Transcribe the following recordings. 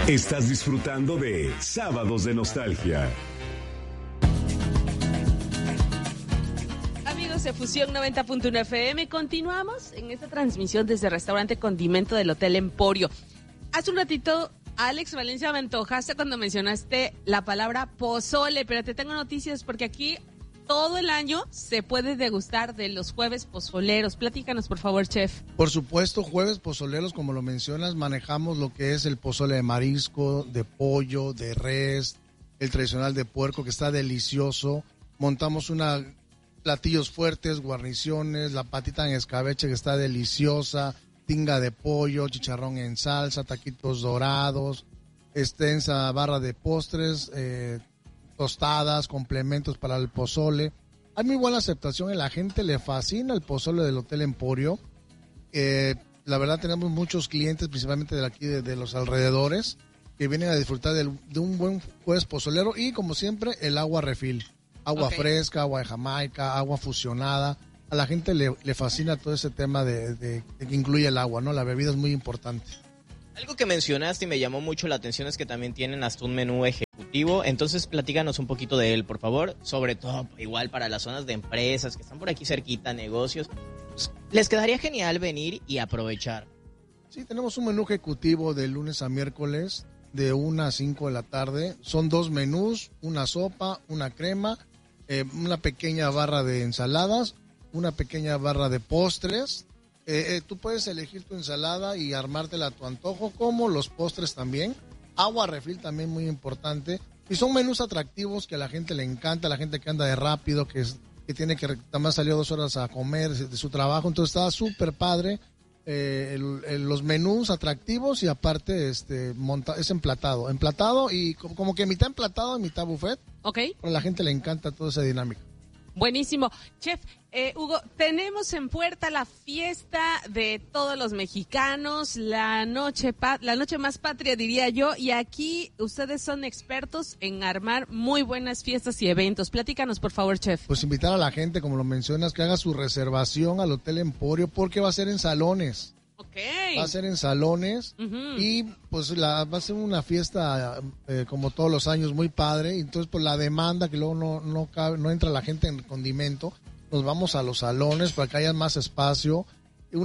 Estás disfrutando de Sábados de Nostalgia. Amigos de Fusión 90.1 FM, continuamos en esta transmisión desde el restaurante Condimento del Hotel Emporio. Hace un ratito, Alex Valencia, me antojaste cuando mencionaste la palabra pozole, pero te tengo noticias porque aquí todo el año se puede degustar de los jueves pozoleros. Platícanos, por favor, chef. Por supuesto, jueves pozoleros, como lo mencionas, manejamos lo que es el pozole de marisco, de pollo, de res, el tradicional de puerco, que está delicioso. Montamos platillos fuertes, guarniciones, la patita en escabeche, que está deliciosa, tinga de pollo, chicharrón en salsa, taquitos dorados, extensa barra de postres, tostadas, complementos para el pozole. Hay muy buena aceptación y la gente le fascina el pozole del Hotel Emporio. La verdad tenemos muchos clientes, principalmente de aquí, de los alrededores, que vienen a disfrutar de un buen jueves pozolero y, como siempre, el agua refil. Agua fresca, agua de Jamaica, agua fusionada. A la gente le fascina todo ese tema de que incluye el agua, ¿no? La bebida es muy importante. Algo que mencionaste y me llamó mucho la atención es que también tienen hasta un menú ejecutivo. Entonces, platícanos un poquito de él, por favor. Sobre todo, igual para las zonas de empresas que están por aquí cerquita, negocios. Pues, les quedaría genial venir y aprovechar. Sí, tenemos un menú ejecutivo de lunes a miércoles, de 1 a 5 de la tarde. Son 2 menús, una sopa, una crema, una pequeña barra de ensaladas, una pequeña barra de postres. Tú puedes elegir tu ensalada y armártela a tu antojo, como los postres también. Agua refil también muy importante. Y son menús atractivos que a la gente le encanta, a la gente que anda de rápido, que tiene que también salió 2 horas a comer de su trabajo. Entonces está súper padre los menús atractivos y aparte es emplatado. Emplatado y como que mitad emplatado y mitad buffet. Ok. A la gente le encanta toda esa dinámica. Buenísimo. Chef, Hugo, tenemos en puerta la fiesta de todos los mexicanos, la noche más patria, diría yo, y aquí ustedes son expertos en armar muy buenas fiestas y eventos. Platícanos, por favor, chef. Pues invitar a la gente, como lo mencionas, que haga su reservación al Hotel Emporio, porque va a ser en salones. Va a ser en salones y pues va a ser una fiesta como todos los años muy padre. Y entonces por la demanda que luego no entra la gente en condimento, nos vamos a los salones para que haya más espacio, un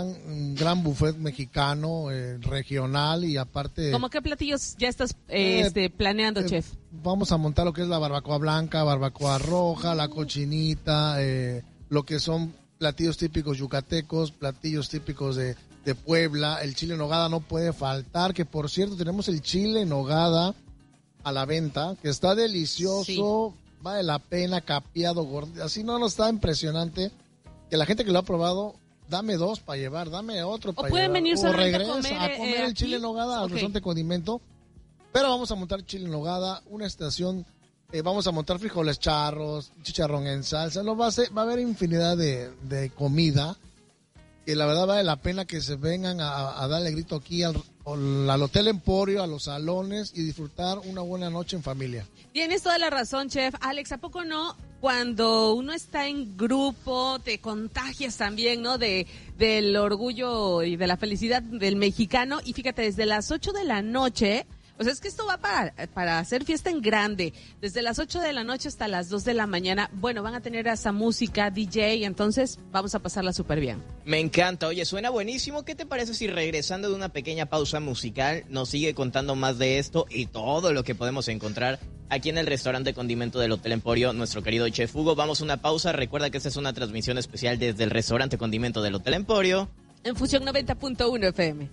gran buffet mexicano regional y aparte. ¿Cómo qué platillos ya estás planeando, chef? Vamos a montar lo que es la barbacoa blanca, barbacoa roja, la cochinita, lo que son platillos típicos yucatecos, platillos típicos de Puebla. El chile en nogada no puede faltar, que por cierto tenemos el chile en nogada a la venta, que está delicioso, sí. Vale la pena, capeado, gordo, así no está impresionante, que la gente que lo ha probado, dame 2 para llevar, dame otro para llevar. O pueden venir solamente a comer el chile en nogada al restaurante Condimento, pero vamos a montar chile en nogada, una estación. Vamos a montar frijoles charros, chicharrón en salsa. Va a haber infinidad de comida que la verdad vale la pena que se vengan a darle grito aquí al Hotel Emporio, a los salones y disfrutar una buena noche en familia. Tienes toda la razón, chef. Alex, ¿a poco no? Cuando uno está en grupo, te contagias también, ¿no? Del orgullo y de la felicidad del mexicano. Y fíjate, desde las 8 de la noche... O sea, es que esto va para hacer fiesta en grande. Desde las 8 de la noche hasta las 2 de la mañana. Bueno, van a tener esa música, DJ, entonces vamos a pasarla súper bien. Me encanta. Oye, suena buenísimo. ¿Qué te parece si regresando de una pequeña pausa musical nos sigue contando más de esto y todo lo que podemos encontrar aquí en el restaurante Condimento del Hotel Emporio, nuestro querido chef Hugo? Vamos a una pausa. Recuerda que esta es una transmisión especial desde el restaurante Condimento del Hotel Emporio. En Fusión 90.1 FM.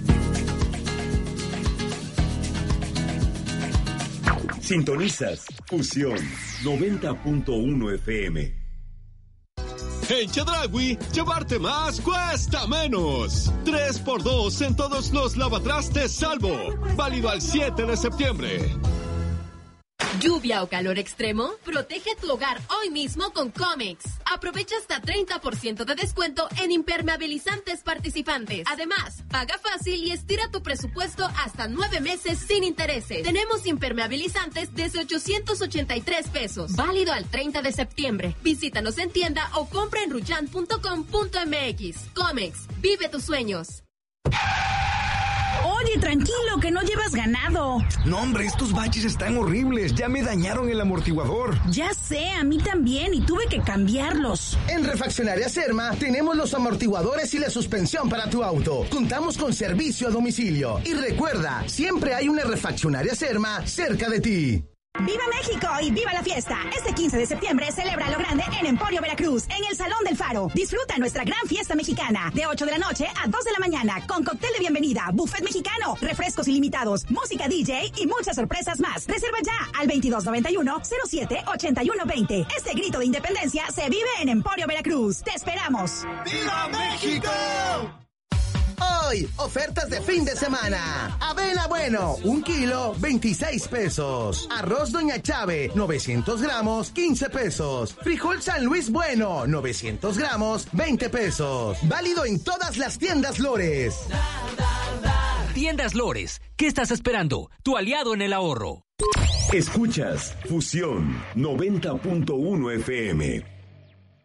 Sintonizas Fusión 90.1 FM. En Chedraui, llevarte más cuesta menos. 3x2 en todos los lavatrastes Salvo. Válido al 7 de septiembre. ¿Lluvia o calor extremo? Protege tu hogar hoy mismo con Comex. Aprovecha hasta 30% de descuento en impermeabilizantes participantes. Además, paga fácil y estira tu presupuesto hasta 9 meses sin intereses. Tenemos impermeabilizantes desde 883 pesos. Válido al 30 de septiembre. Visítanos en tienda o compra en ruyan.com.mx. Comex, vive tus sueños. Oye, tranquilo, que no llevas ganado. No, hombre, estos baches están horribles. Ya me dañaron el amortiguador. Ya sé, a mí también, y tuve que cambiarlos. En Refaccionaria Serma tenemos los amortiguadores y la suspensión para tu auto. Contamos con servicio a domicilio. Y recuerda, siempre hay una Refaccionaria Serma cerca de ti. ¡Viva México y viva la fiesta! Este 15 de septiembre celebra lo grande en Emporio Veracruz, en el Salón del Faro. Disfruta nuestra gran fiesta mexicana, de 8 de la noche a 2 de la mañana, con cóctel de bienvenida, buffet mexicano, refrescos ilimitados, música DJ y muchas sorpresas más. Reserva ya al 2291-07-8120. Este grito de independencia se vive en Emporio Veracruz. ¡Te esperamos! ¡Viva México! Hoy, ofertas de fin de semana. Avena Bueno, 1 kilo, 26 pesos. Arroz Doña Chave, 900 gramos, 15 pesos. Frijol San Luis Bueno, 900 gramos, 20 pesos. Válido en todas las tiendas Lores. Tiendas Lores, ¿qué estás esperando? Tu aliado en el ahorro. Escuchas Fusión 90.1 FM.